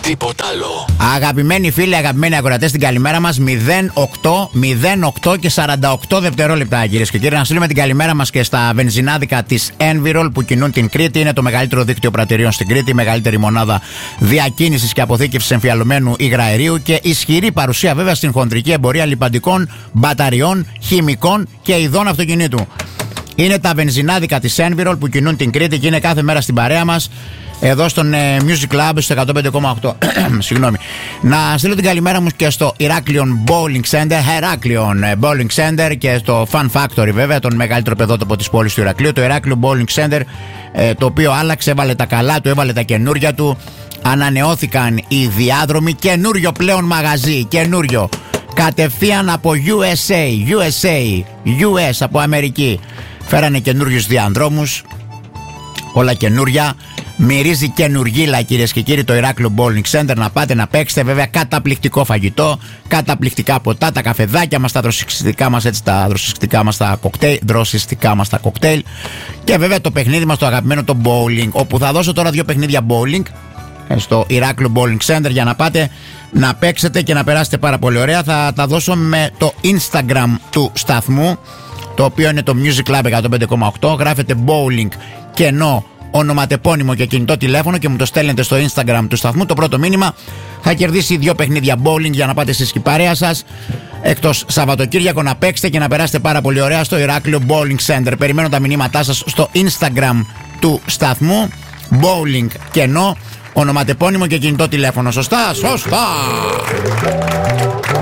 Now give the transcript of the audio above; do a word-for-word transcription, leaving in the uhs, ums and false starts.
τίποτα άλλο. Αγαπημένοι φίλοι, αγαπημένοι ακροατές, την καλημέρα μας. μηδέν οκτώ μηδέν οκτώ και σαράντα οκτώ δευτερόλεπτα, κυρίες και κύριοι. Να στείλουμε την καλημέρα μας και στα βενζινάδικα της Envirol που κινούν την Κρήτη. Είναι το μεγαλύτερο δίκτυο πρατηρίων στην Κρήτη, η μεγαλύτερη μονάδα διακίνησης και αποθήκευσης εμφιαλωμένου υγραερίου και ισχυρή παρουσία βέβαια στην χοντρική εμπορία λιπαντικών, μπαταριών, χημικών και ειδών αυτοκινήτου. Είναι τα βενζινάδικα της Envirol που κινούν την Κρήτη και είναι κάθε μέρα στην παρέα μας εδώ στον ε, Music Club στο εκατό πέντε κόμμα οκτώ. Συγγνώμη. Να στείλω την καλημέρα μου και στο Ηράκλειον Bowling Center, Ηράκλειον Bowling Center και στο Fun Factory, βέβαια, τον μεγαλύτερο παιδότοπο της πόλης του Ηρακλείου. Το Ηράκλειον Bowling Center, ε, το οποίο άλλαξε, έβαλε τα καλά του, έβαλε τα καινούρια του. Ανανεώθηκαν οι διάδρομοι, καινούριο πλέον μαγαζί, καινούριο. Κατευθείαν από γιου ες έι, γιου ες έι, γιου ες από Αμερική. Φέρανε καινούριους διαδρόμους, όλα καινούρια. Μυρίζει καινούργίλα, κυρίες και κύριοι, το Ηράκλειο Bowling Center. Να πάτε να παίξετε, βέβαια, καταπληκτικό φαγητό, καταπληκτικά ποτά, τα καφεδάκια μας, τα δροσιστικά μας, έτσι, τα δροσιστικά μας τα κοκτέιλ, δροσιστικά μας τα κοκτέιλ. Και βέβαια το παιχνίδι μας το αγαπημένο, το bowling, όπου θα δώσω τώρα δύο παιχνίδια bowling στο Ηράκλειο Bowling Center για να πάτε να παίξετε και να περάσετε πάρα πολύ ωραία. Θα τα δώσω με το Instagram του σταθμού, το οποίο είναι το Music Club εκατό πέντε κόμμα οκτώ. Γράφετε bowling κενό ονοματεπώνυμο και κινητό τηλέφωνο και μου το στέλνετε στο Instagram του σταθμού. Το πρώτο μήνυμα θα κερδίσει δύο παιχνίδια bowling για να πάτε στη σκυπάρια σας εκτός Σαββατοκύριακο να παίξετε και να περάσετε πάρα πολύ ωραία στο Ηράκλειο Bowling Center. Περιμένω τα μηνύματά σας στο Instagram του σταθμού. Bowling κενό ονοματεπώνυμο και κινητό τηλέφωνο. Σωστά, σωστά.